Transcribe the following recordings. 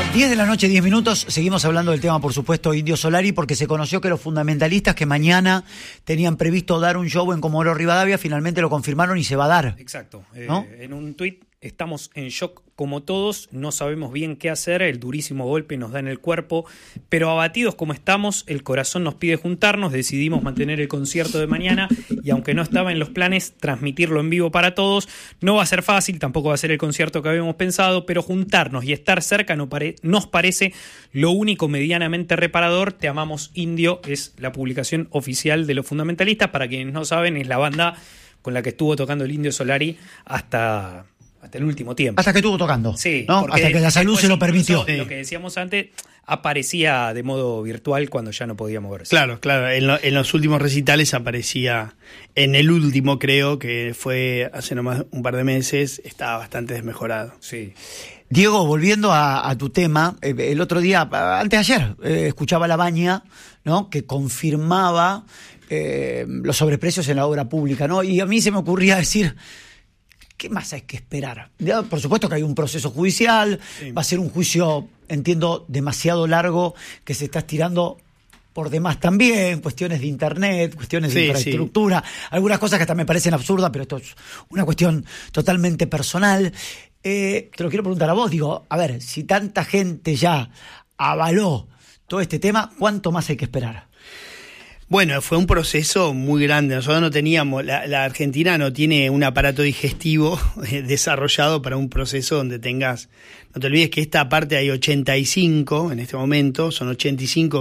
10 de la noche, 10 minutos, seguimos hablando del tema, por supuesto, Indio Solari, porque se conoció que los fundamentalistas que mañana tenían previsto dar un show en Comodoro Rivadavia, finalmente lo confirmaron y se va a dar. Exacto. ¿No? En un tuit, estamos en shock como todos, no sabemos bien qué hacer, el durísimo golpe nos da en el cuerpo, pero abatidos como estamos, el corazón nos pide juntarnos, decidimos mantener el concierto de mañana y aunque no estaba en los planes transmitirlo en vivo para todos, no va a ser fácil, tampoco va a ser el concierto que habíamos pensado, pero juntarnos y estar cerca nos parece lo único medianamente reparador. Te amamos, Indio, es la publicación oficial de los fundamentalistas. Para quienes no saben, es la banda con la que estuvo tocando el Indio Solari hasta el último tiempo. Hasta que estuvo tocando. Sí. ¿No? Hasta que la salud se lo permitió. Sí. Lo que decíamos antes, aparecía de modo virtual cuando ya no podía moverse. Claro. En los últimos recitales aparecía, en el último creo, que fue hace nomás un par de meses, estaba bastante desmejorado. Sí. Diego, volviendo a tu tema, el otro día, antes de ayer, escuchaba a La Baña, ¿no? Que confirmaba los sobreprecios en la obra pública, ¿no? Y a mí se me ocurría decir, ¿qué más hay que esperar? Ya, por supuesto que hay un proceso judicial, sí. Va a ser un juicio, entiendo, demasiado largo, que se está estirando por demás también, cuestiones de internet, cuestiones de infraestructura, algunas cosas que hasta me parecen absurdas, pero esto es una cuestión totalmente personal. Te lo quiero preguntar a vos, digo, a ver, si tanta gente ya avaló todo este tema, ¿cuánto más hay que esperar? Bueno, fue un proceso muy grande. Nosotros no teníamos, la Argentina no tiene un aparato digestivo desarrollado para un proceso donde tengas, no te olvides que esta parte hay 85 en este momento, son 85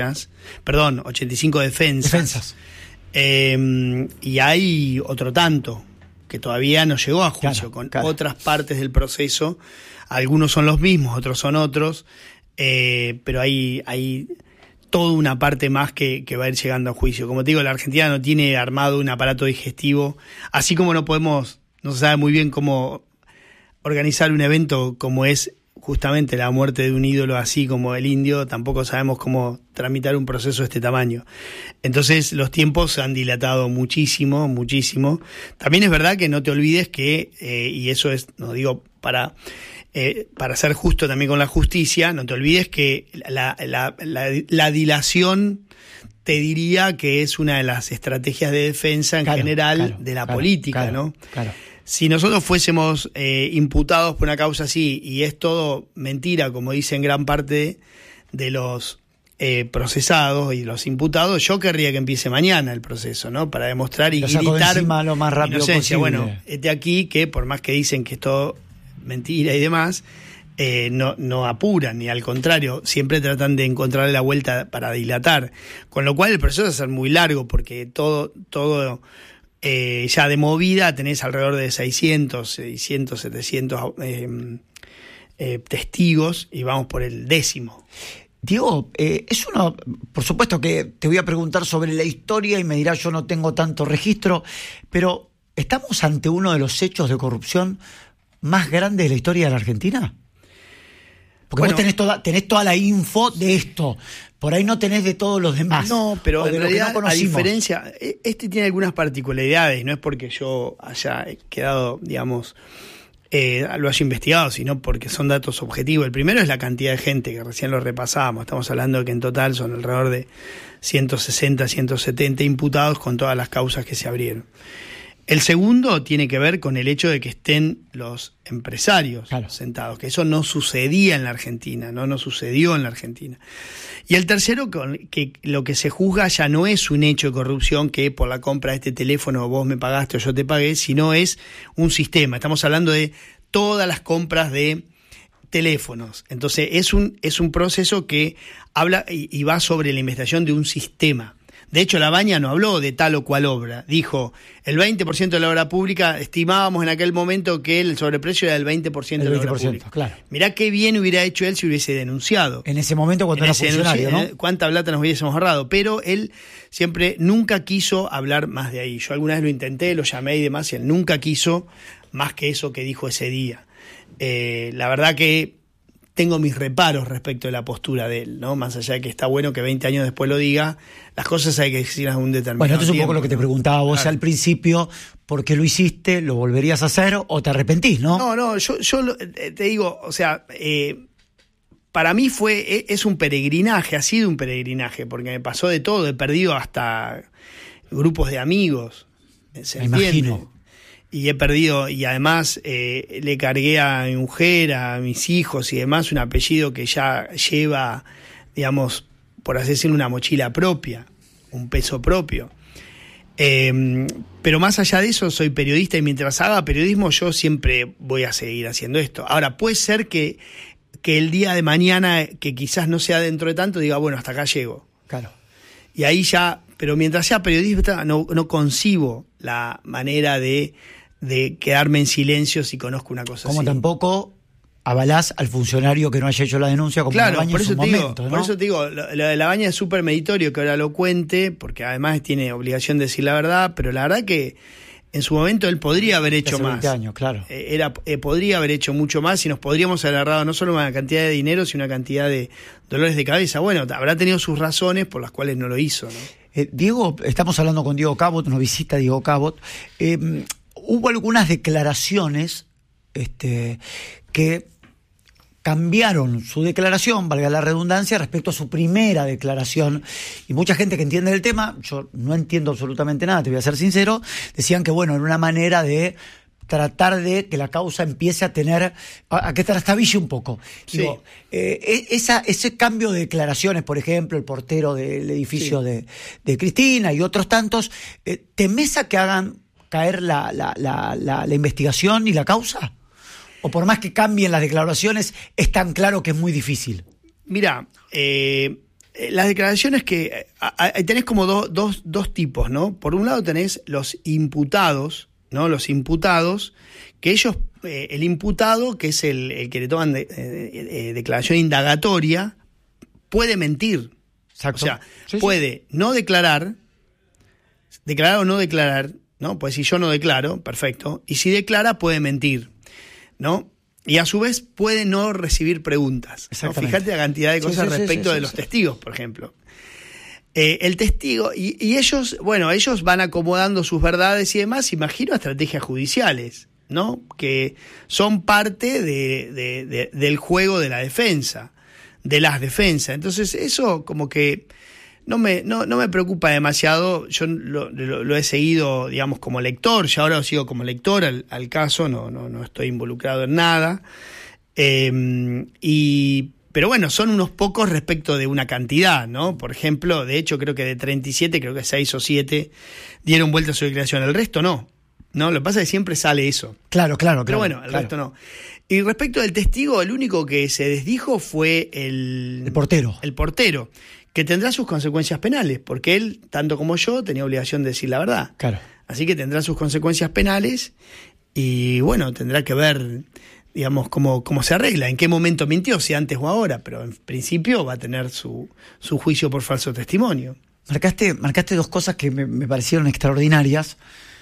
85 defensas. Y hay otro tanto que todavía no llegó a juicio, claro. Otras partes del proceso, algunos son los mismos, otros son otros, pero hay toda una parte más que va a ir llegando a juicio. Como te digo, la Argentina no tiene armado un aparato digestivo, así como no se sabe muy bien cómo organizar un evento como es justamente la muerte de un ídolo así como el Indio, tampoco sabemos cómo tramitar un proceso de este tamaño. Entonces los tiempos se han dilatado muchísimo. También es verdad que no te olvides que, y eso es, no digo para ser justo también con la justicia, no te olvides que la dilación te diría que es una de las estrategias de defensa en general de la política, ¿no? Claro. Si nosotros fuésemos imputados por una causa así y es todo mentira, como dicen gran parte de los procesados y los imputados, yo querría que empiece mañana el proceso, ¿no? Para demostrar y gritar lo más rápido inocencia. Posible. Bueno, de aquí que por más que dicen que es todo mentira y demás, no apuran, ni al contrario, siempre tratan de encontrarle la vuelta para dilatar, con lo cual el proceso va a ser muy largo, porque todo ya de movida tenés alrededor de 600, 700 testigos y vamos por el 10º. Diego, por supuesto que te voy a preguntar sobre la historia y me dirás, yo no tengo tanto registro, pero ¿estamos ante uno de los hechos de corrupción más grandes de la historia de la Argentina? Porque vos tenés toda la info de esto, por ahí no tenés de todos los demás. No, pero en realidad, a diferencia, este tiene algunas particularidades, no es porque yo haya quedado, digamos, lo haya investigado, sino porque son datos objetivos. El primero es la cantidad de gente, que recién lo repasábamos, estamos hablando de que en total son alrededor de 160, 170 imputados con todas las causas que se abrieron. El segundo tiene que ver con el hecho de que estén los empresarios sentados, que eso no sucedía en la Argentina, no sucedió en la Argentina. Y el tercero, que lo que se juzga ya no es un hecho de corrupción, que por la compra de este teléfono vos me pagaste o yo te pagué, sino es un sistema. Estamos hablando de todas las compras de teléfonos. Entonces es un proceso que habla y va sobre la investigación de un sistema. De hecho, La Baña no habló de tal o cual obra. Dijo, el 20% de la obra pública, estimábamos en aquel momento que el sobreprecio era del 20% de la obra pública. Claro. Mirá qué bien hubiera hecho él si hubiese denunciado. En ese momento cuando era funcionario, ¿no? Cuánta plata nos hubiésemos ahorrado. Pero él nunca quiso hablar más de ahí. Yo alguna vez lo intenté, lo llamé y demás, y él nunca quiso más que eso que dijo ese día. La verdad que tengo mis reparos respecto de la postura de él, ¿no? Más allá de que está bueno que 20 años después lo diga, las cosas hay que decirlas en un determinado Bueno, esto es un tiempo, poco lo que te preguntaba vos al principio, ¿por qué lo hiciste? ¿Lo volverías a hacer o te arrepentís, no? No, yo te digo, o sea, para mí es un peregrinaje, ha sido un peregrinaje, porque me pasó de todo, he perdido hasta grupos de amigos, ¿se entiende? Imagino. Y he perdido, y además le cargué a mi mujer, a mis hijos y demás, un apellido que ya lleva, digamos, por así decirlo, una mochila propia, un peso propio. Pero más allá de eso, soy periodista y mientras haga periodismo yo siempre voy a seguir haciendo esto. Ahora, puede ser que el día de mañana, que quizás no sea dentro de tanto, diga, bueno, hasta acá llego. Claro. Y ahí ya, pero mientras sea periodista no concibo la manera de quedarme en silencio si conozco una cosa así. Como tampoco avalás al funcionario que no haya hecho la denuncia como Labaña en su momento, ¿no? Por eso te digo, lo de Labaña es súper meritorio que ahora lo cuente, porque además tiene obligación de decir la verdad, pero la verdad que en su momento él podría haber hecho hace 20 más. años, claro. Podría haber hecho mucho más y nos podríamos haber agarrado no solo una cantidad de dinero, sino una cantidad de dolores de cabeza. Bueno, habrá tenido sus razones por las cuales no lo hizo, ¿no? Diego, estamos hablando con Diego Cabot, nos visita Diego Cabot. Hubo algunas declaraciones que cambiaron su declaración, valga la redundancia, respecto a su primera declaración. Y mucha gente que entiende el tema, yo no entiendo absolutamente nada, te voy a ser sincero, decían que, bueno, era una manera de tratar de que la causa empiece a tener, a que trastabille un poco. Sí. Digo, ese cambio de declaraciones, por ejemplo, el portero del edificio de Cristina y otros tantos, ¿temés a que hagan caer la investigación y la causa? ¿O por más que cambien las declaraciones, es tan claro que es muy difícil? Mira, las declaraciones que... tenés como dos tipos, ¿no? Por un lado tenés los imputados, ¿no? Los imputados, que ellos... el imputado, que es el que le toman declaración indagatoria, puede mentir. Exacto. O sea, Sí, puede no declarar o no declarar, ¿no? Pues si yo no declaro, perfecto. Y si declara, puede mentir, ¿no? Y a su vez puede no recibir preguntas, ¿no? Fíjate la cantidad de cosas respecto de los testigos, por ejemplo. El testigo, y ellos, bueno, ellos van acomodando sus verdades y demás, imagino estrategias judiciales, ¿no? Que son parte del juego de la defensa, de las defensas. Entonces eso como que no me preocupa demasiado. Yo lo he seguido, digamos, como lector, ya ahora lo sigo como lector al caso, no estoy involucrado en nada. Pero bueno, son unos pocos respecto de una cantidad, ¿no? Por ejemplo, de hecho creo que de 37, creo que 6 o 7 dieron vuelta a su declaración, el resto no. Lo que pasa es que siempre sale eso. Claro. Pero bueno, el resto no. Y respecto del testigo, el único que se desdijo fue el portero. El portero, que tendrá sus consecuencias penales, porque él, tanto como yo, tenía obligación de decir la verdad. Claro. Así que tendrá sus consecuencias penales y bueno, tendrá que ver, digamos, cómo se arregla, en qué momento mintió, si antes o ahora, pero en principio va a tener su juicio por falso testimonio. Marcaste dos cosas que me parecieron extraordinarias.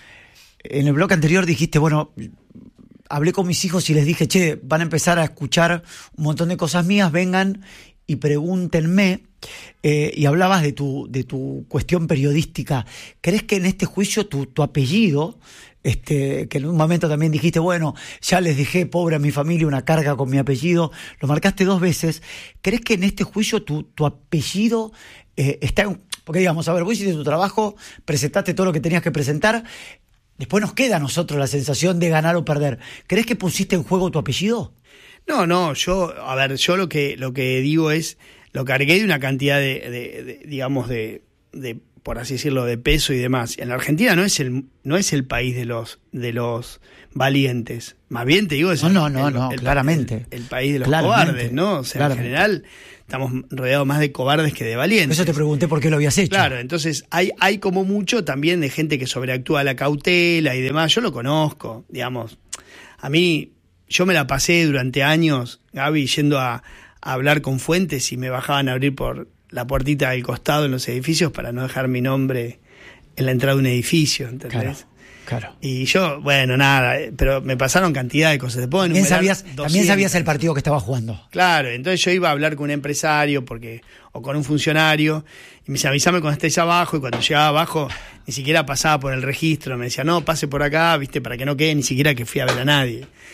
En el bloque anterior dijiste, bueno, hablé con mis hijos y les dije, che, van a empezar a escuchar un montón de cosas mías, vengan y pregúntenme, y hablabas de tu cuestión periodística. ¿Crees que en este juicio tu apellido, que en un momento también dijiste, bueno, ya les dejé pobre a mi familia una carga con mi apellido, lo marcaste 2 veces, ¿crees que en este juicio tu apellido está en... Porque digamos, a ver, vos hiciste tu trabajo, presentaste todo lo que tenías que presentar, después nos queda a nosotros la sensación de ganar o perder. ¿Crees que pusiste en juego tu apellido? No, yo lo que digo es, lo cargué de una cantidad digamos, de por así decirlo, de peso y demás. En la Argentina no es el país de los valientes. Más bien te digo, es claramente. El país de los cobardes, ¿no? O sea, claramente. En general estamos rodeados más de cobardes que de valientes. Por eso te pregunté por qué lo habías hecho. Claro, entonces hay como mucho también de gente que sobreactúa la cautela y demás. Yo lo conozco, digamos. A mí, yo me la pasé durante años, Gaby, yendo a hablar con fuentes y me bajaban a abrir por la puertita del costado en los edificios para no dejar mi nombre en la entrada de un edificio, ¿entendés? Claro. Y yo, bueno, nada, pero me pasaron cantidad de cosas. También sabías el partido que estaba jugando. Claro, entonces yo iba a hablar con un empresario o con un funcionario y me decía, avísame cuando estés abajo, y cuando llegaba abajo ni siquiera pasaba por el registro, me decía, no, pase por acá, viste, para que no quede ni siquiera que fui a ver a nadie.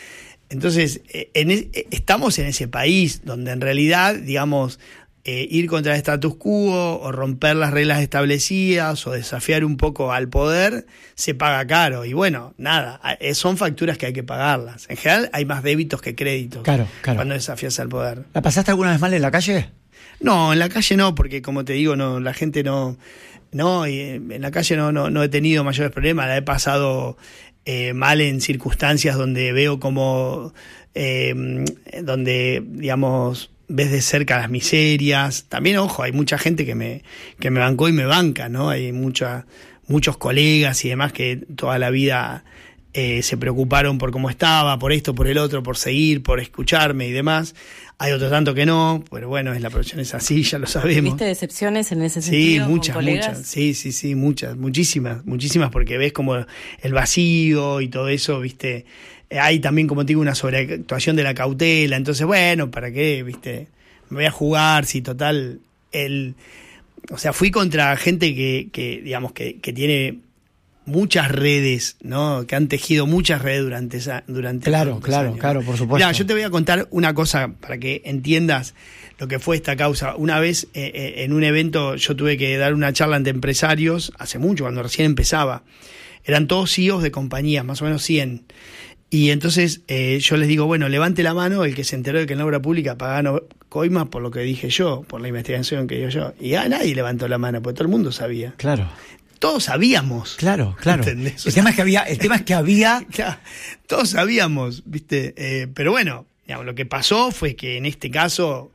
Entonces, estamos en ese país donde en realidad, digamos, ir contra el status quo o romper las reglas establecidas o desafiar un poco al poder se paga caro. Y bueno, nada, son facturas que hay que pagarlas. En general hay más débitos que créditos cuando desafías al poder. ¿La pasaste alguna vez mal en la calle? No, en la calle no, porque como te digo, no, la gente no, y en la calle no he tenido mayores problemas. La he pasado mal en circunstancias donde veo como, donde, digamos, ves de cerca las miserias. También, ojo, hay mucha gente que me bancó y me banca, ¿no? Hay muchos colegas y demás que toda la vida se preocuparon por cómo estaba, por esto, por el otro, por seguir, por escucharme y demás. Hay otro tanto que no, pero bueno, la profesión es así, ya lo sabemos. ¿Viste decepciones en ese sentido? Sí, muchas. Sí, muchísimas, porque ves como el vacío y todo eso, ¿viste? Hay también, como te digo, una sobreactuación de la cautela. Entonces, bueno, ¿para qué? ¿Viste? Me voy a jugar, si total. O sea, fui contra gente que digamos, que tiene muchas redes, ¿no? Que han tejido muchas redes durante Claro, por supuesto. Mirá, yo te voy a contar una cosa para que entiendas lo que fue esta causa. Una vez, en un evento, yo tuve que dar una charla ante empresarios, hace mucho, cuando recién empezaba. Eran todos CEOs de compañías, más o menos 100. Y entonces yo les digo, bueno, levante la mano el que se enteró de que en la obra pública pagaban coimas por lo que dije yo, por la investigación que dio yo. Y nadie levantó la mano, porque todo el mundo sabía. Claro. Todos sabíamos. Claro. ¿Entendés? El tema es que había... Claro, todos sabíamos, ¿viste? Pero bueno, digamos, lo que pasó fue que en este caso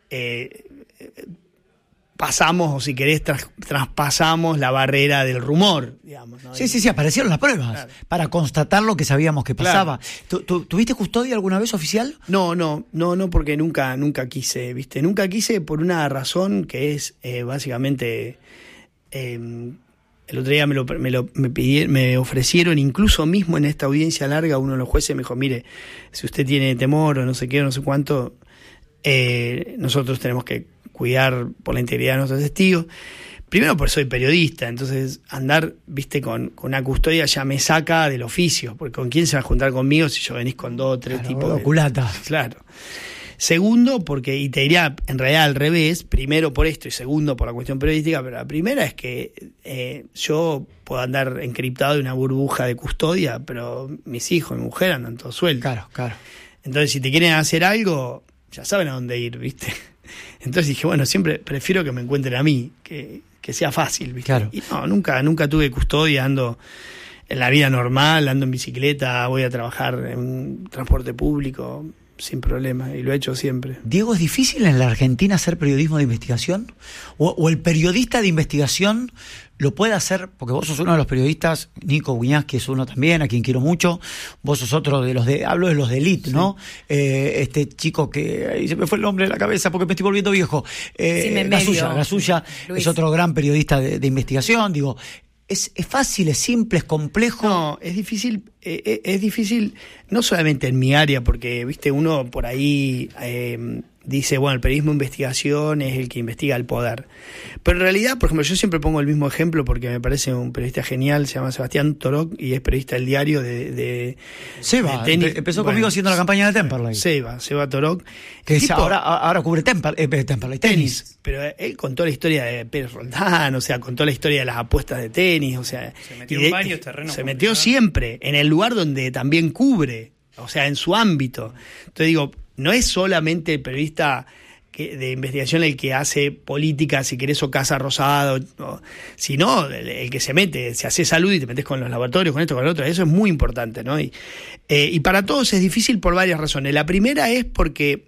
pasamos, o si querés, traspasamos la barrera del rumor, digamos, ¿no? Sí, aparecieron las pruebas, claro, para constatar lo que sabíamos que pasaba. Claro. ¿Tuviste custodia alguna vez oficial? No, porque nunca quise, ¿viste? Nunca quise por una razón que es básicamente... el otro día me ofrecieron, incluso mismo en esta audiencia larga, uno de los jueces me dijo, mire, si usted tiene temor o no sé qué o no sé cuánto, nosotros tenemos que cuidar por la integridad de nuestros testigos. Primero porque soy periodista, entonces andar, viste, con una custodia ya me saca del oficio, porque ¿con quién se va a juntar conmigo si yo venís con 2 o 3 tipos de culata? Claro. Segundo, porque, y te diría en realidad al revés, primero por esto y segundo por la cuestión periodística, pero la primera es que yo puedo andar encriptado en una burbuja de custodia, pero mis hijos, mi mujer andan todos sueltos. Claro. Entonces, si te quieren hacer algo, ya saben a dónde ir, ¿viste? Entonces dije, bueno, siempre prefiero que me encuentren a mí, que sea fácil, ¿viste? Claro. Y no, nunca tuve custodia, ando en la vida normal, ando en bicicleta, voy a trabajar en un transporte público sin problema, y lo he hecho siempre. Diego, ¿es difícil en la Argentina hacer periodismo de investigación? ¿O el periodista de investigación lo puede hacer? Porque vos sos uno de los periodistas, Nico Guiñazqui es uno también, a quien quiero mucho, vos sos otro de hablo de los de élite, sí, ¿no? Este chico que, ahí se me fue el nombre de la cabeza porque me estoy volviendo viejo, Gasulla es otro gran periodista de investigación, digo... ¿Es fácil, es simple, es complejo? No, es difícil no solamente en mi área, porque, viste, uno por ahí dice, bueno, el periodismo de investigación es el que investiga el poder. Pero en realidad, por ejemplo, yo siempre pongo el mismo ejemplo porque me parece un periodista genial, se llama Sebastián Torok y es periodista del diario de Seba, de tenis. Empezó conmigo haciendo la campaña de Temperley. Seba Torok. Que tipo, ahora cubre Temperley, tenis. Pero él contó la historia de Pérez Roldán, o sea, contó la historia de las apuestas de tenis, o sea... Se metió en varios terrenos. Se metió siempre, en el lugar donde también cubre, o sea, en su ámbito. Entonces digo, no es solamente el periodista de investigación el que hace política, si querés, o Casa Rosada, sino el que se mete, se hace salud y te metes con los laboratorios, con esto, con lo otro. Eso es muy importante, ¿no? Y para todos es difícil por varias razones. La primera es porque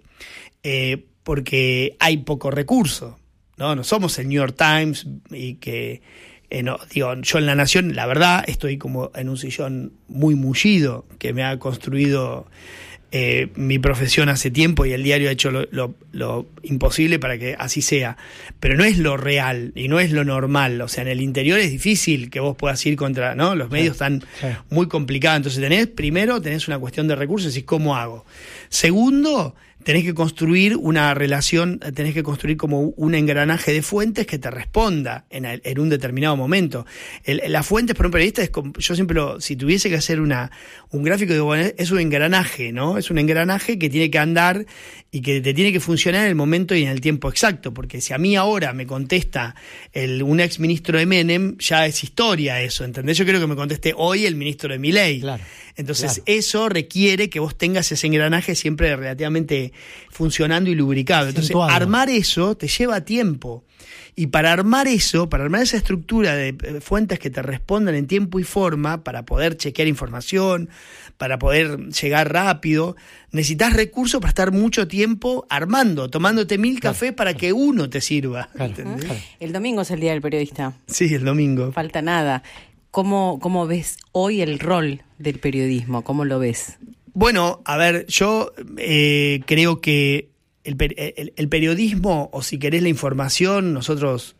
hay poco recurso, ¿no? No somos el New York Times y que... yo en La Nación, la verdad, estoy como en un sillón muy mullido que me ha construido mi profesión hace tiempo y el diario ha hecho lo imposible para que así sea. Pero no es lo real y no es lo normal. O sea, en el interior es difícil que vos puedas ir contra, ¿no? Los medios están muy complicados. Entonces primero tenés una cuestión de recursos y ¿cómo hago? Segundo, tenés que construir una relación, tenés que construir como un engranaje de fuentes que te responda en un determinado momento. Las fuentes para un periodista es como, yo siempre si tuviese que hacer un gráfico, digo, bueno, es un engranaje, ¿no? Es un engranaje que tiene que andar y que te tiene que funcionar en el momento y en el tiempo exacto, porque si a mí ahora me contesta un ex ministro de Menem, ya es historia eso, ¿entendés? Yo creo que me conteste hoy el ministro de Milei. Claro. Entonces eso requiere que vos tengas ese engranaje siempre relativamente funcionando y lubricado. Entonces armar eso te lleva tiempo. Y para armar esa estructura de fuentes que te respondan en tiempo y forma, para poder chequear información, para poder llegar rápido, necesitas recursos para estar mucho tiempo armando, tomándote 1000 cafés para que uno te sirva. Claro. El domingo es el Día del Periodista. Sí, el domingo. Falta nada. ¿Cómo ves hoy el rol del periodismo? ¿Cómo lo ves? Bueno, a ver, yo creo que el periodismo, o si querés la información, nosotros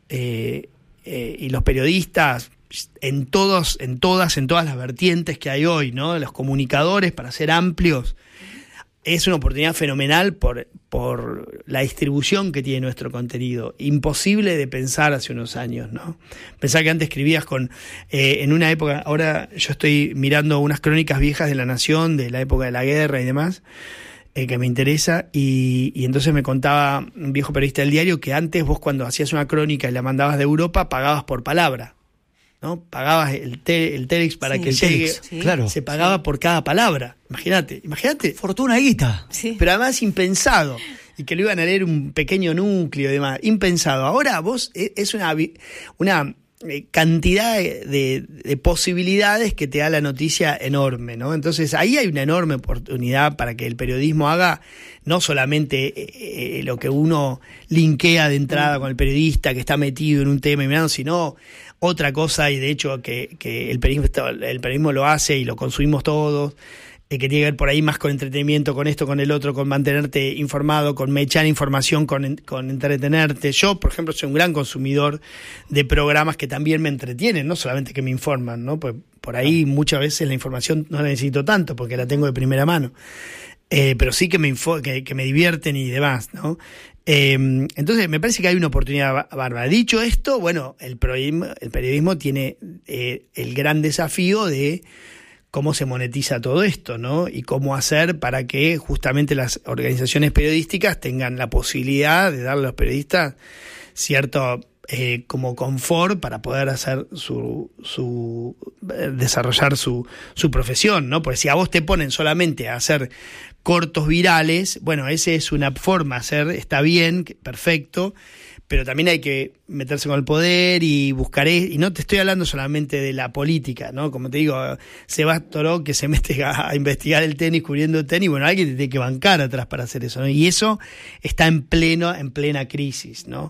y los periodistas, en todas las vertientes que hay hoy, ¿no? Los comunicadores, para ser amplios, es una oportunidad fenomenal por la distribución que tiene nuestro contenido. Imposible de pensar hace unos años, ¿no? Pensar que antes escribías en una época, ahora yo estoy mirando unas crónicas viejas de La Nación, de la época de la guerra y demás, que me interesa, y entonces me contaba un viejo periodista del diario que antes vos, cuando hacías una crónica y la mandabas de Europa, pagabas por palabra, ¿no? Pagabas el telex para que el telex, claro, se pagaba por cada palabra. Imagínate. Fortuna y guita. Sí. Pero además impensado, y que lo iban a leer un pequeño núcleo y demás, impensado. Ahora vos es una cantidad de posibilidades que te da la noticia enorme, ¿no? Entonces ahí hay una enorme oportunidad para que el periodismo haga no solamente lo que uno linkea de entrada con el periodista que está metido en un tema y mirando, sino otra cosa, y de hecho que el periodismo lo hace y lo consumimos todos, que tiene que ver por ahí más con entretenimiento, con esto, con el otro, con mantenerte informado, con echar información, con entretenerte. Yo, por ejemplo, soy un gran consumidor de programas que también me entretienen, no solamente que me informan, ¿no? Pues por ahí muchas veces la información no la necesito tanto porque la tengo de primera mano, pero sí que me divierten y demás, ¿no? Entonces me parece que hay una oportunidad bárbara. Dicho esto, bueno, el periodismo tiene el gran desafío de cómo se monetiza todo esto, ¿no? Y cómo hacer para que justamente las organizaciones periodísticas tengan la posibilidad de darle a los periodistas cierto como confort para poder hacer desarrollar su profesión, ¿no? Porque si a vos te ponen solamente a hacer cortos virales, bueno, esa es una forma de hacer, está bien, perfecto, pero también hay que meterse con el poder y buscar, y no te estoy hablando solamente de la política, ¿no? Como te digo, Sebas Toró, que se mete a investigar el tenis, cubriendo el tenis, bueno, alguien te tiene que bancar atrás para hacer eso, ¿no? Y eso está en plena crisis, ¿no?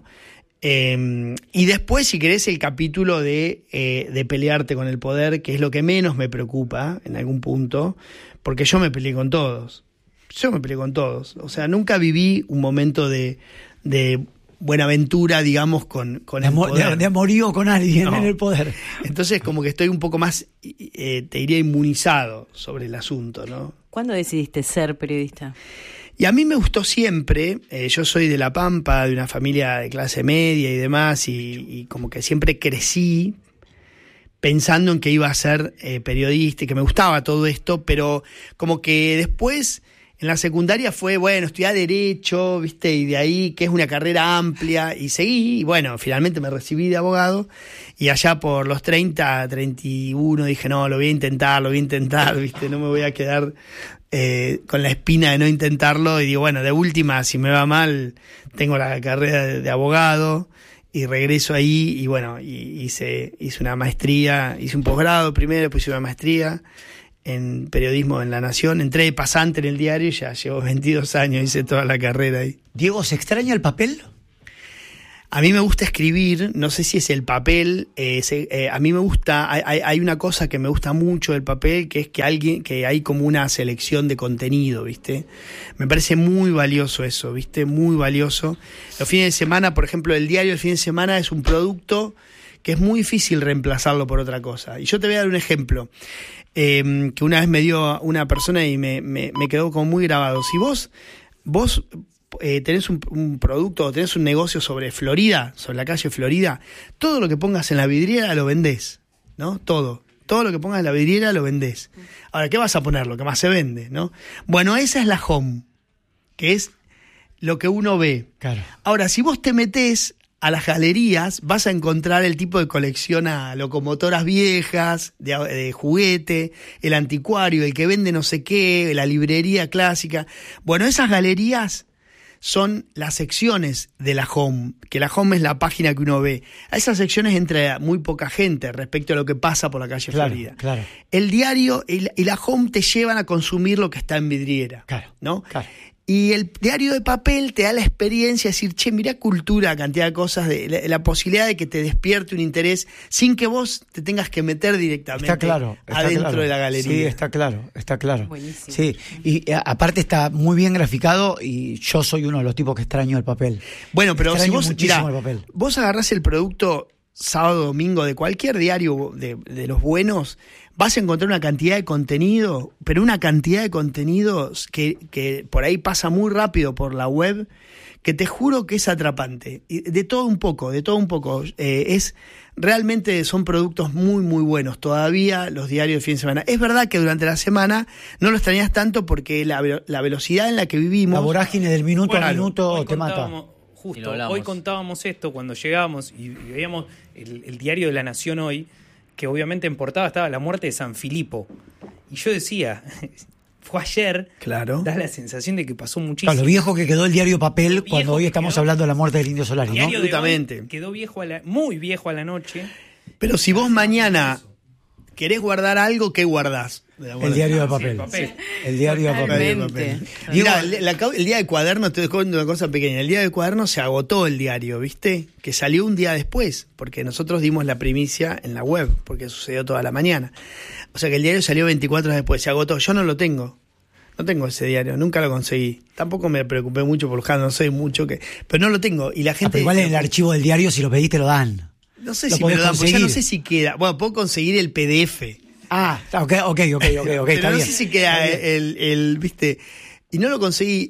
Y después, si querés, el capítulo de pelearte con el poder, que es lo que menos me preocupa en algún punto, porque yo me peleé con todos. O sea, nunca viví un momento de buenaventura, digamos, con el poder. De amorío con alguien en el poder. Entonces, como que estoy un poco más, te diría, inmunizado sobre el asunto, ¿no? ¿Cuándo decidiste ser periodista? Y a mí me gustó siempre, yo soy de La Pampa, de una familia de clase media y demás, y como que siempre crecí pensando en que iba a ser periodista y que me gustaba todo esto, pero como que después en la secundaria fue, bueno, estudié Derecho, ¿viste? Y de ahí, que es una carrera amplia, y seguí, y bueno, finalmente me recibí de abogado, y allá por los 30, 31, dije, no, lo voy a intentar, ¿viste? No me voy a quedar con la espina de no intentarlo, y digo, bueno, de última, si me va mal, tengo la carrera de abogado, y regreso ahí, y bueno, hice una maestría, hice un posgrado primero, después hice una maestría en periodismo en La Nación, entré de pasante en el diario y ya llevo 22 años, hice toda la carrera ahí. Diego, ¿se extraña el papel? A mí me gusta escribir, no sé si es el papel, a mí me gusta, hay una cosa que me gusta mucho del papel, que es que hay como una selección de contenido, ¿viste? Me parece muy valioso eso, ¿viste? Muy valioso. Los fines de semana, por ejemplo, el diario el fin de semana es un producto que es muy difícil reemplazarlo por otra cosa. Y yo te voy a dar un ejemplo, que una vez me dio una persona y me quedó como muy grabado. Si vos vos tenés un producto o tenés un negocio sobre Florida, sobre la calle Florida, todo lo que pongas en la vidriera lo vendés, ¿no? Todo lo que pongas en la vidriera lo vendés. Ahora, ¿qué vas a poner? Lo que más se vende, ¿no? Bueno, esa es la home, que es lo que uno ve. Claro. Ahora, si vos te metés a las galerías, vas a encontrar el tipo de colección a locomotoras viejas, de juguete, el anticuario, el que vende no sé qué, la librería clásica. Bueno, esas galerías son las secciones de la home, que la home es la página que uno ve. A esas secciones entra muy poca gente respecto a lo que pasa por la calle Florida. Claro. El diario y la home te llevan a consumir lo que está en vidriera, Claro, ¿no? claro. Y el diario de papel te da la experiencia de decir, che, mirá cultura, cantidad de cosas, la posibilidad de que te despierte un interés sin que vos te tengas que meter directamente adentro de la galería. Sí, está claro. Buenísimo. Sí, y aparte está muy bien graficado y yo soy uno de los tipos que extraño el papel. Bueno, pero Extraño si vos, muchísimo mirá, el papel. vos agarrás el producto sábado, domingo de cualquier diario de los buenos, vas a encontrar una cantidad de contenido, pero una cantidad de contenidos que por ahí pasa muy rápido por la web, que te juro que es atrapante. Y de todo un poco. Realmente son productos muy, muy buenos. Todavía los diarios de fin de semana. Es verdad que durante la semana no lo extrañas tanto porque la velocidad en la que vivimos... La vorágine del minuto a Claro, minuto Hoy te mata. Justo, hablamos. hoy contábamos esto cuando llegábamos y veíamos el diario de La Nación hoy, que obviamente en portada estaba la muerte de San Filipo. Y yo decía, fue ayer, Claro. da la sensación de que pasó muchísimo. Claro, lo viejo que quedó el diario papel Viejo cuando hoy que estamos quedó. hablando de la muerte del Indio Solari, El ¿no? diario de Absolutamente. hoy quedó muy viejo a la noche. Pero si vos mañana querés guardar algo, ¿qué guardás? El diario de papel. papel. El diario de papel. Totalmente. Mirá, el día de cuaderno, te cuento una cosa pequeña. El día de cuaderno se agotó el diario, ¿viste? Que salió un día después, porque nosotros dimos la primicia en la web, porque sucedió toda la mañana. O sea que el diario salió 24 horas después, se agotó. Yo no lo tengo. No tengo ese diario, nunca lo conseguí. Tampoco me preocupé mucho por buscar, no sé mucho que. Pero no lo tengo. Y la gente. Pero igual en el archivo del diario, si lo pediste, lo dan. No sé lo si me podés lo dan, porque ya no conseguir. sé si queda. Bueno, puedo conseguir el PDF. Ah, ok, Pero está no bien. sé si queda el ¿viste? Y no lo conseguí.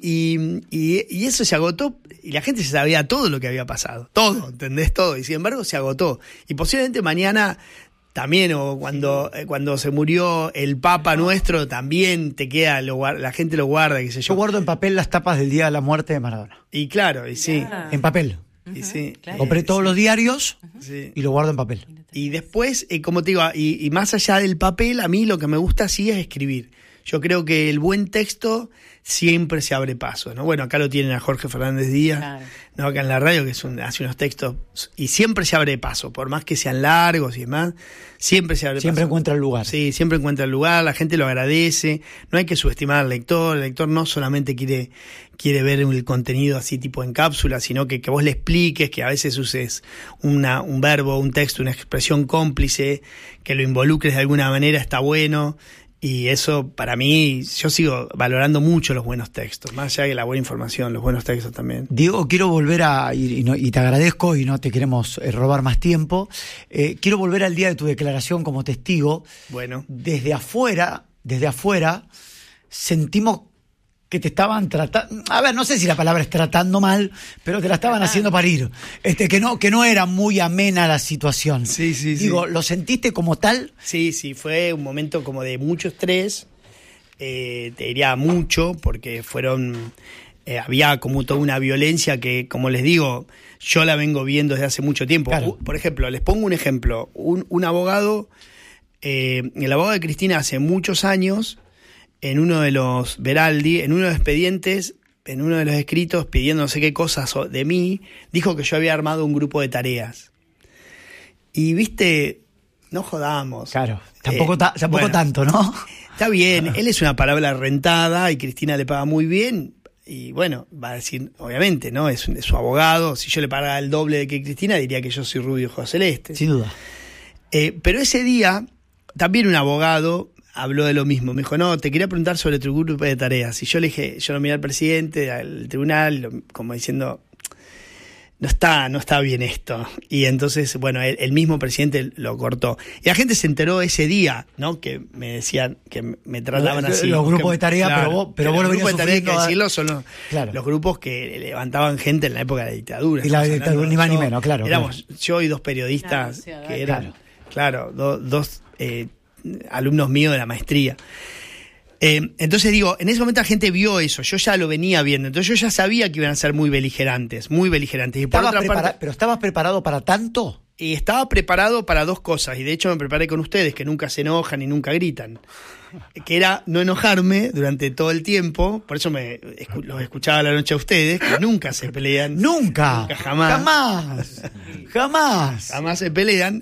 Y eso se agotó. Y la gente ya sabía todo lo que había pasado. Todo, ¿entendés? Todo. Y sin embargo se agotó. Y posiblemente mañana también, o cuando se murió el Papa nuestro, también te queda, la gente lo guarda, qué sé Yo yo. guardo en papel las tapas del día de la muerte de Maradona. Y claro, y sí. En papel. Y sí. claro. Compré todos los diarios Sí. y lo guardo en papel. Y después, como te digo, y más allá del papel, a mí lo que me gusta sí es escribir. Yo creo que el buen texto siempre se abre paso, ¿no? Bueno, acá lo tienen a Jorge Fernández Díaz, Claro. ¿no? Acá en la radio, que hace unos textos, y siempre se abre paso, por más que sean largos y demás, siempre se abre Siempre paso. encuentra el lugar. Sí, siempre encuentra el lugar, la gente lo agradece, no hay que subestimar al lector, el lector no solamente quiere ver el contenido así tipo en cápsula, sino que vos le expliques, que a veces uses un verbo, un texto, una expresión cómplice, que lo involucres de alguna manera, está bueno. Y eso, para mí, yo sigo valorando mucho los buenos textos, más allá de la buena información, los buenos textos también. Diego, quiero volver y te agradezco y no te queremos robar más tiempo. Quiero volver al día de tu declaración como testigo. Bueno, Desde afuera, sentimos que te estaban tratando, a ver, no sé si la palabra es tratando mal, pero te la estaban haciendo parir. Que no era muy amena la situación. Sí. Digo, ¿lo sentiste como tal? Sí, fue un momento como de mucho estrés, te diría mucho, porque había como toda una violencia que, como les digo, yo la vengo viendo desde hace mucho tiempo. Claro. Por ejemplo, les pongo un ejemplo, un abogado, el abogado de Cristina hace muchos años, en uno de los Beraldi, en uno de los expedientes, en uno de los escritos, pidiendo no sé qué cosas de mí, dijo que yo había armado un grupo de tareas. Y, viste, no jodamos. Claro, tampoco bueno, tanto, ¿no? Está bien, él es una palabra rentada y Cristina le paga muy bien. Y bueno, va a decir, obviamente, ¿no? Es su abogado. Si yo le pagara el doble de que Cristina, diría que yo soy rubio ojo celeste. Sin duda. Pero ese día, también un abogado habló de lo mismo. Me dijo, no, te quería preguntar sobre tu grupo de tareas. Y yo le dije, yo lo miré al presidente, al tribunal, como diciendo, no está bien esto. Y entonces, bueno, el mismo presidente lo cortó. Y la gente se enteró ese día, ¿no? Que me decían, que me trataban así. Los grupos de tarea, claro, pero vos lo los grupos de tarea, hay que sufriendo. decirlo, son los grupos que levantaban gente en la época de la dictadura. Y la dictadura, ni más ni menos, claro. Éramos yo y dos periodistas que eran, dos alumnos míos de la maestría. Entonces digo, en ese momento la gente vio eso, yo ya lo venía viendo, entonces yo ya sabía que iban a ser muy beligerantes. Y por otra parte, ¿pero estabas preparado para tanto? Y estaba preparado para dos cosas, y de hecho me preparé con ustedes, que nunca se enojan y nunca gritan. Que era no enojarme durante todo el tiempo, por eso los escuchaba a la noche a ustedes, que nunca se pelean. Nunca, jamás se pelean.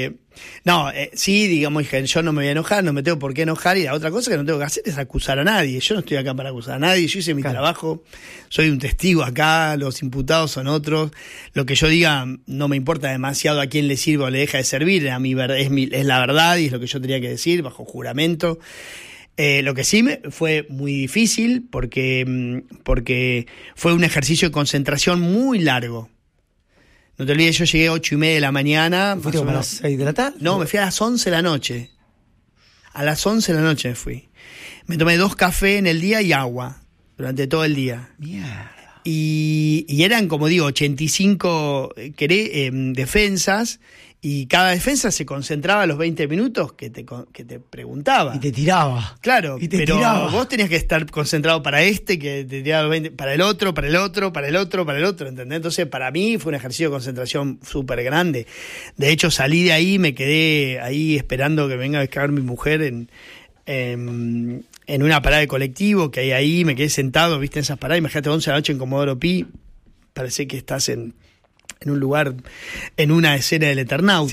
Sí, digamos, dije, yo no me voy a enojar, no me tengo por qué enojar, y la otra cosa que no tengo que hacer es acusar a nadie. Yo no estoy acá para acusar a nadie, yo hice mi trabajo, soy un testigo acá, los imputados son otros. Lo que yo diga no me importa demasiado a quién le sirve o le deja de servir, a mí es la verdad y es lo que yo tenía que decir bajo juramento. Lo que sí fue muy difícil porque fue un ejercicio de concentración muy largo. No te olvides, yo llegué a 8:30 de la mañana. ¿Fuiste como a las 6 de la tarde? No, me fui a las 11 de la noche. A las 11 de la noche me fui. Me tomé 2 cafés en el día y agua durante todo el día. Mierda. Y eran, como digo, 85 defensas, y cada defensa se concentraba a los 20 minutos que te preguntaba. Y te tiraba. Claro, pero vos tenías que estar concentrado para que te tiraba los 20, para el otro, ¿entendés? Entonces, para mí fue un ejercicio de concentración súper grande. De hecho, salí de ahí, me quedé ahí esperando que venga a descargar mi mujer en una parada de colectivo que hay ahí, me quedé sentado, viste, en esas paradas. Imagínate, 11 de la noche en Comodoro Pi, parece que estás en un lugar, en una escena del Eternauta.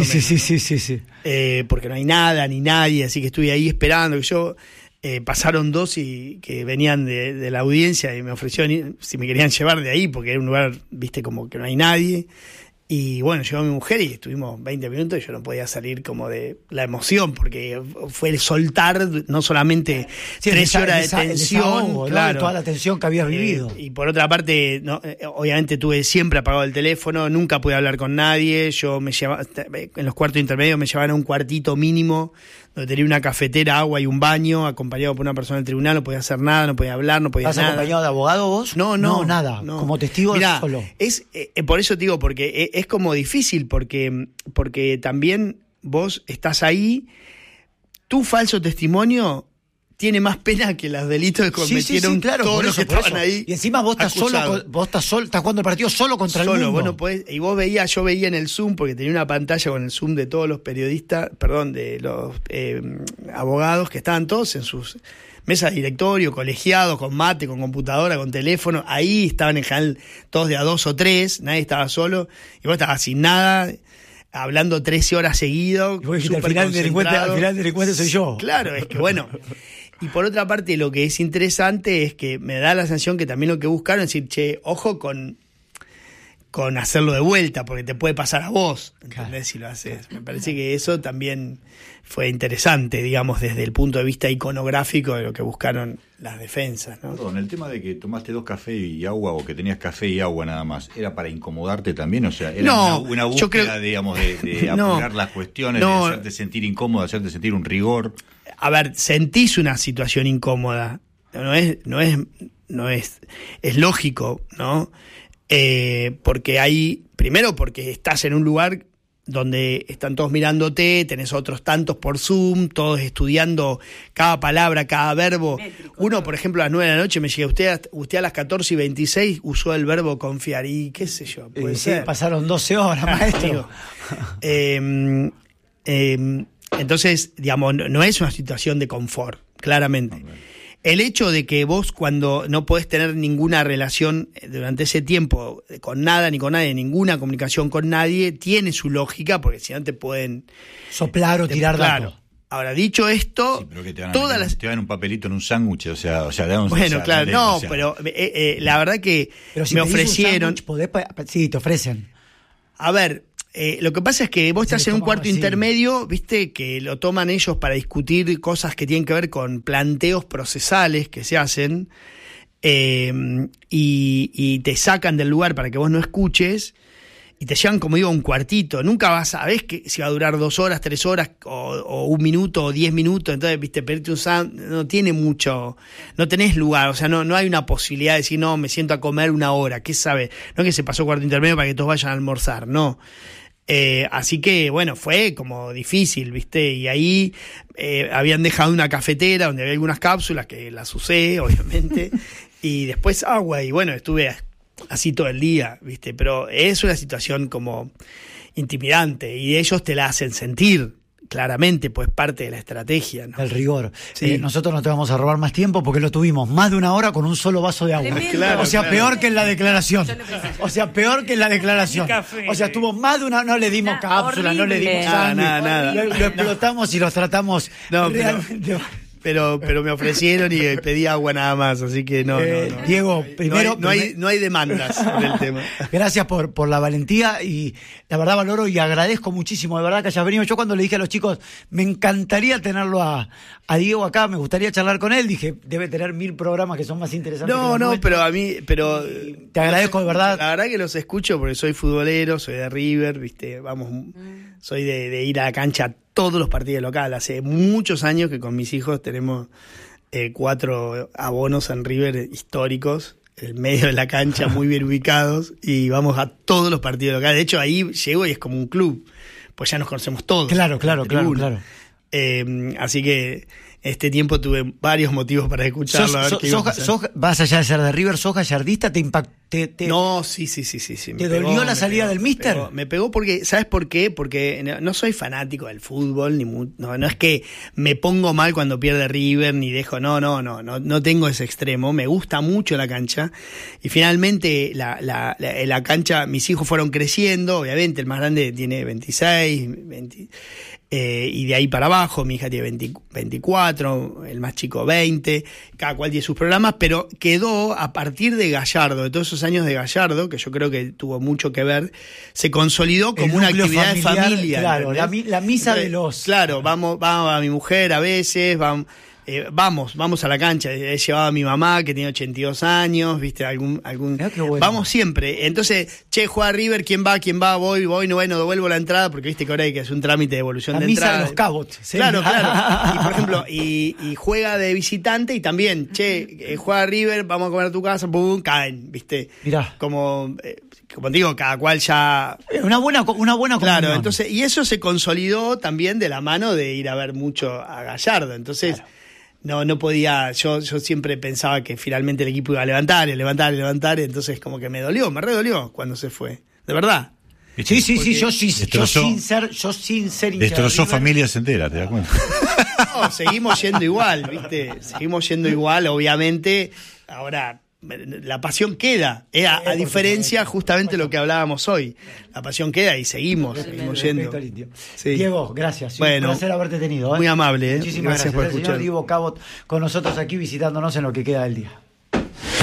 Sí. Porque no hay nada ni nadie, así que estuve ahí esperando. Pasaron 2 y que venían de la audiencia y me ofrecieron si me querían llevar de ahí, porque era un lugar, viste, como que no hay nadie. Y bueno, llegó mi mujer y estuvimos 20 minutos y yo no podía salir como de la emoción, porque fue el soltar no solamente 13 horas de tensión, claro, toda la tensión que habías vivido. Y por otra parte, obviamente tuve siempre apagado el teléfono, nunca pude hablar con nadie. Yo en los cuartos intermedios me llevaban a un cuartito mínimo donde tenía una cafetera, agua y un baño, acompañado por una persona del tribunal. No podía hacer nada, no podía hablar, no podía nada. ¿Estás acompañado de abogado vos? No, nada. No. Como testigo. Mirá, solo. Por eso te digo, porque es como difícil, porque también vos estás ahí, tu falso testimonio tiene más pena que los delitos que cometieron todos los que estaban ahí. Y encima vos estás estás jugando el partido solo contra el mundo. Vos no podés, y yo veía en el Zoom, porque tenía una pantalla con el Zoom de todos los periodistas, de los abogados que estaban todos en sus mesas de directorio, colegiados, con mate, con computadora, con teléfono. Ahí estaban en general todos de a 2 o 3, nadie estaba solo, y vos estabas sin nada, hablando 13 horas seguido. Y vos dijiste, al final delincuente soy yo. Claro, es que bueno. Y por otra parte, lo que es interesante es que me da la sensación que también lo que buscaron es decir, che, ojo con hacerlo de vuelta, porque te puede pasar a vos, ¿entendés? Claro. Si lo haces. Me parece que eso también fue interesante, digamos, desde el punto de vista iconográfico de lo que buscaron las defensas, ¿no? Perdón, el tema de que tomaste 2 cafés y agua, o que tenías café y agua nada más, ¿era para incomodarte también? O sea, era una búsqueda, digamos, de apurar las cuestiones, de hacerte sentir incómodo, hacerte sentir un rigor. A ver, sentís una situación incómoda, es lógico, ¿no? Porque primero porque estás en un lugar donde están todos mirándote, tenés otros tantos por Zoom, todos estudiando cada palabra, cada verbo. Uno, por ejemplo, a las 9 de la noche me llega, usted a las 14:26 usó el verbo confiar, y qué sé yo, puede ser. Pasaron 12 horas, maestro. Entonces, digamos, no es una situación de confort, claramente. Okay. El hecho de que vos, cuando no podés tener ninguna relación durante ese tiempo con nada ni con nadie, ninguna comunicación con nadie, tiene su lógica, porque si no te pueden soplar o tirar datos. Ahora, dicho esto, sí, pero que te dan un papelito en un sándwich, o sea, bueno, claro, pero la verdad que pero si me ofrecieron. Sí, te ofrecen. A ver. Lo que pasa es que vos estás en un cuarto intermedio, viste, que lo toman ellos para discutir cosas que tienen que ver con planteos procesales que se hacen. y te sacan del lugar para que vos no escuches, y te llevan, como digo, un cuartito. Nunca sabés que si va a durar 2 horas, 3 horas, o 1 minuto, o 10 minutos. Entonces, viste, pedirte un sándwich no tiene mucho, no tenés lugar. O sea, no hay una posibilidad de decir, no, me siento a comer 1 hora. ¿Qué sabe? No es que se pasó cuarto intermedio para que todos vayan a almorzar, no. Así que, bueno, fue como difícil, viste. Y ahí habían dejado una cafetera donde había algunas cápsulas que las usé, obviamente. Y después agua. Y bueno, estuve así todo el día, ¿viste? Pero es una situación como intimidante y ellos te la hacen sentir claramente, pues parte de la estrategia, ¿no? El rigor. Sí. Nosotros no te vamos a robar más tiempo porque lo tuvimos más de 1 hora con un solo vaso de agua. Claro, o sea, claro. peor que en la declaración. O sea, peor que en la declaración. O sea, tuvo más de 1 hora, no le dimos cápsula, no le dimos sangre. Nada. Lo explotamos y los tratamos realmente. Pero me ofrecieron y pedí agua nada más, así que no. Diego, primero... No hay demandas por el tema. Gracias por la valentía y la verdad valoro y agradezco muchísimo, de verdad, que hayas venido. Yo cuando le dije a los chicos, me encantaría tenerlo a Diego acá, me gustaría charlar con él, dije, debe tener 1000 programas que son más interesantes. Pero te agradezco de verdad. La verdad que los escucho porque soy futbolero, soy de River, viste, soy de ir a la cancha todos los partidos locales. Hace muchos años que con mis hijos tenemos 4 abonos en River históricos, en medio de la cancha, muy bien ubicados, y vamos a todos los partidos locales. De hecho, ahí llego y es como un club, pues ya nos conocemos todos. Claro. Así que este tiempo tuve varios motivos para escucharlo. Vas allá de ser de River, ¿sos gallardista? ¿Te impactó? No, sí. ¿Te dolió la salida del míster? Me pegó porque, ¿sabes por qué? Porque no soy fanático del fútbol, no es que me pongo mal cuando pierde River, ni dejo, no tengo ese extremo. Me gusta mucho la cancha. Y finalmente la cancha, mis hijos fueron creciendo, obviamente, el más grande tiene 26, 20, y de ahí para abajo, mi hija tiene 24, el más chico 20, cada cual tiene sus programas, pero quedó a partir de Gallardo, de todos esos años de Gallardo, que yo creo que tuvo mucho que ver, se consolidó como una actividad familiar, de familia. Claro, la misa. Entonces, de los... Claro, vamos a mi mujer a veces, vamos a la cancha. He llevado a mi mamá que tiene 82 años, viste, algún bueno. Vamos siempre. Entonces, juega River, ¿quién va? Voy, no devuelvo la entrada porque viste que ahora hay que hacer un trámite de devolución de entrada. La misa de los cabos. ¿Sí? Claro. Y por ejemplo, y juega de visitante y también, juega River, vamos a comer a tu casa, pum, caen, viste. Mirá. Como digo, cada cual ya... Una buena comunión. Claro, entonces, y eso se consolidó también de la mano de ir a ver mucho a Gallardo. Entonces... Claro. No podía, yo siempre pensaba que finalmente el equipo iba a levantar, entonces como que me redolió cuando se fue, de verdad. Sí, yo sin ser hincha. Destrozó familias enteras, ¿te das cuenta? No, seguimos yendo igual, ¿viste? Obviamente, ahora... La pasión queda, a diferencia justamente de lo que hablábamos hoy. La pasión queda y seguimos yendo. Sí. Diego, gracias. Bueno, un placer haberte tenido. Muy amable. Muchísimas gracias por escuchar. Señor Diego Cabot con nosotros aquí visitándonos en lo que queda del día.